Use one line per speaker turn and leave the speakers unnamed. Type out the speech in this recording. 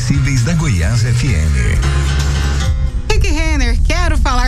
acessíveis da Goiás FM.
Rick Renner, quero falar